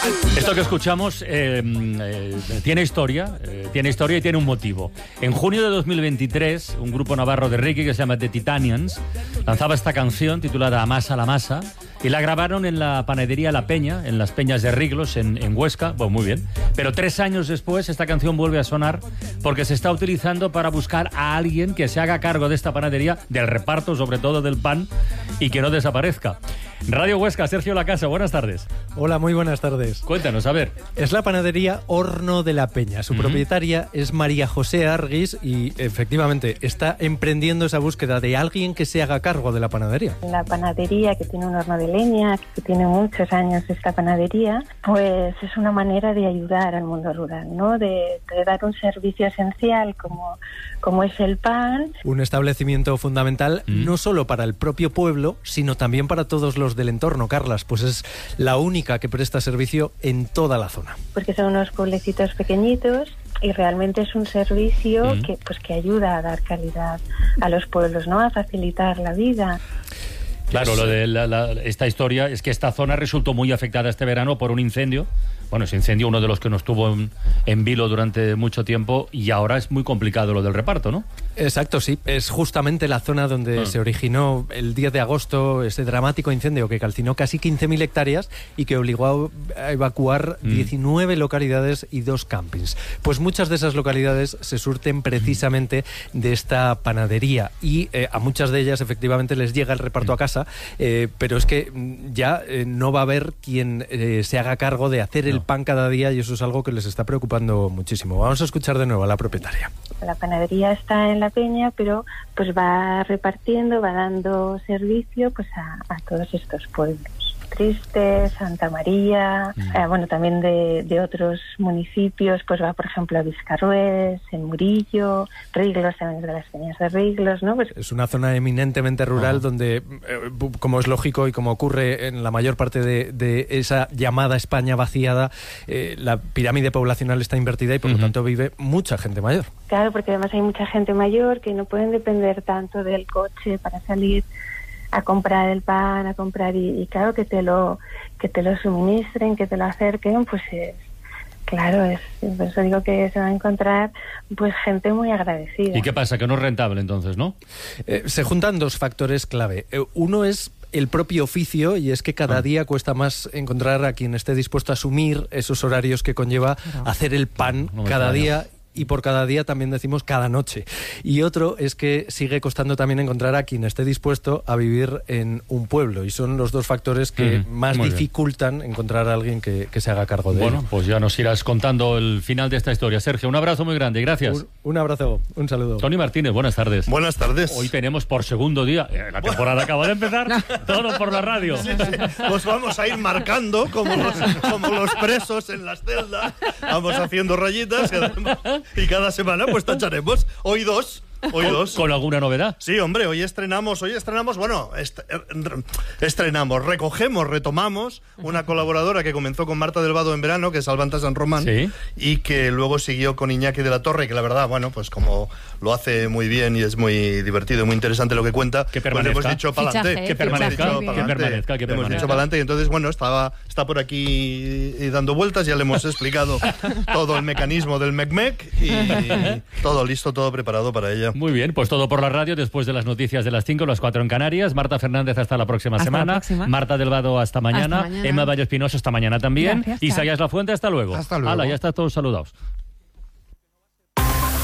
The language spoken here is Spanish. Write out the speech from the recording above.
Esto que escuchamos tiene historia y tiene un motivo. En junio de 2023, un grupo navarro de reggae que se llama The Titanians lanzaba esta canción titulada Amasa la masa y la grabaron en la panadería La Peña, en las Peñas de Riglos, en Huesca. Bueno, muy bien. Pero 3 años después esta canción vuelve a sonar porque se está utilizando para buscar a alguien que se haga cargo de esta panadería, del reparto, sobre todo del pan, y que no desaparezca. Radio Huesca, Sergio Lacasa, buenas tardes. Hola, muy buenas tardes. Cuéntanos, a ver. Es la panadería Horno de la Peña. Su propietaria es María José Arguis y efectivamente está emprendiendo esa búsqueda de alguien que se haga cargo de la panadería. La panadería, que tiene un horno de leña, que tiene muchos años esta panadería, pues es una manera de ayudar al mundo rural, ¿no? De dar un servicio esencial como es el pan. Un establecimiento fundamental no solo para el propio pueblo, sino también para todos los del entorno, Carlas, pues es la única que presta servicio en toda la zona. Porque son unos pueblecitos pequeñitos y realmente es un servicio que ayuda a dar calidad a los pueblos, ¿no? A facilitar la vida. Claro, lo de esta historia es que esta zona resultó muy afectada este verano por un incendio. Bueno, ese incendio, uno de los que nos tuvo en vilo durante mucho tiempo, y ahora es muy complicado lo del reparto, ¿no? Exacto, sí. Es justamente la zona donde se originó el 10 de agosto ese dramático incendio que calcinó casi 15.000 hectáreas y que obligó a evacuar 19 localidades y 2 campings. Pues muchas de esas localidades se surten precisamente de esta panadería y a muchas de ellas efectivamente les llega el reparto a casa, pero es que ya no va a haber quien se haga cargo de hacer el pan cada día y eso es algo que les está preocupando muchísimo. Vamos a escuchar de nuevo a la propietaria. La panadería está en La Peña, pero pues va repartiendo, va dando servicio pues a todos estos pueblos. Triste, Santa María, bueno, también de otros municipios, pues va, por ejemplo, a Viscarrués, en Murillo, Riglos, también de las Peñas de Riglos, ¿no? Pues es una zona eminentemente rural donde, como es lógico y como ocurre en la mayor parte de esa llamada España vaciada, la pirámide poblacional está invertida y por lo tanto vive mucha gente mayor. Claro, porque además hay mucha gente mayor que no pueden depender tanto del coche para salir a comprar el pan, a comprar y claro, que te lo suministren, que te lo acerquen, pues claro, por eso digo que se va a encontrar pues gente muy agradecida. ¿Y qué pasa? Que no es rentable entonces, ¿no? Se juntan 2 factores clave. Uno es el propio oficio y es que cada día cuesta más encontrar a quien esté dispuesto a asumir esos horarios que conlleva hacer el pan cada día. Y por cada día también decimos cada noche. Y otro es que sigue costando también encontrar a quien esté dispuesto a vivir en un pueblo. Y son los 2 factores que más dificultan encontrar a alguien que se haga cargo de ello. Bueno, pues ya nos irás contando el final de esta historia. Sergio, un abrazo muy grande, gracias. Un abrazo, un saludo. Tony Martínez, buenas tardes. Buenas tardes. Hoy tenemos por segundo día, la temporada acaba de empezar, todo por la radio. Sí. Pues vamos a ir marcando como los presos en las celdas. Vamos haciendo rayitas y cada semana pues tacharemos. Hoy dos. ¿Con alguna novedad? Sí, hombre, hoy estrenamos, bueno, retomamos una colaboradora que comenzó con Marta del Vado en verano, que es Albanta San Román, y que luego siguió con Iñaki de la Torre, que la verdad, bueno, pues como lo hace muy bien y es muy divertido y muy interesante lo que cuenta, que permanezca. Pues hemos dicho pa'lante. Que permanezca. Hemos dicho pa'lante y entonces, bueno, está por aquí dando vueltas, ya le hemos explicado todo el mecanismo del MECMEC y todo listo, todo preparado para ella. Muy bien, pues todo por la radio después de las noticias de las 5, las 4 en Canarias. Marta Fernández hasta la próxima semana. Marta del Vado hasta mañana. Emma Vallo Espinosa hasta mañana también. Gracias, Isaías Lafuente hasta luego. Hasta luego. Hala, ya están todos saludados.